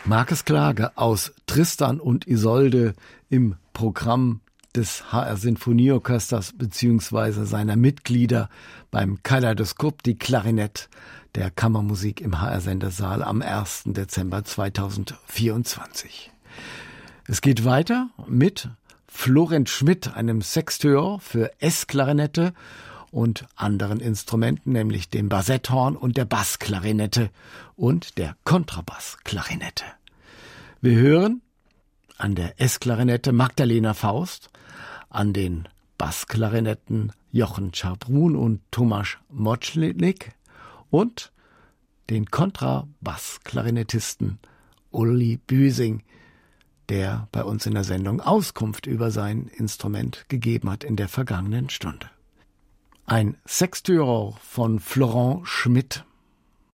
Markus Klage aus Tristan und Isolde im Programm des HR Sinfonieorchesters bzw. seiner Mitglieder beim Kaleidoskop, die Klarinette der Kammermusik im HR-Sendesaal am 1. Dezember 2024. Es geht weiter mit Florent Schmidt, einem Sexteur für S-Klarinette und anderen Instrumenten, nämlich dem Bassetthorn und der Bassklarinette und der Kontrabassklarinette. Wir hören an der S-Klarinette Magdalena Faust, an den Bassklarinetten Jochen Schabrun und Tomasz Motschnik und den Kontrabassklarinettisten Uli Büsing, der bei uns in der Sendung Auskunft über sein Instrument gegeben hat in der vergangenen Stunde. Ein Sexteur von Florent Schmidt.